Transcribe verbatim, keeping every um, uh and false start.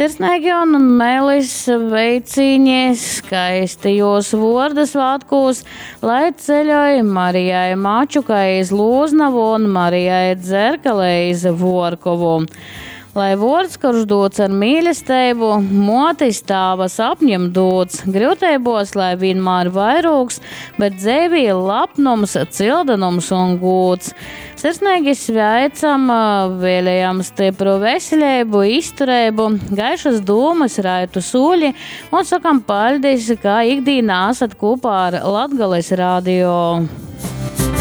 Sirsnīgi un melis veicīņies, skaistījos vordas vātkūs, lai ceļoja Marijai Mačukai iz Lūznavu un Marijai Dzerkalei iz Vorkovu. Lai vords, kurš dots ar mīlestību, motis tāvas apņem dots, grūtībos, lai vienmēr vairūks, bet dzīvī lapnums, cildenums un gūts. Sirsnīgi sveicam, vēlējam stipru veselību, izturību, gaišas dūmas, raitu sūļi un sakam paldies, kā ikdīnā esat kopā ar Latgales radio.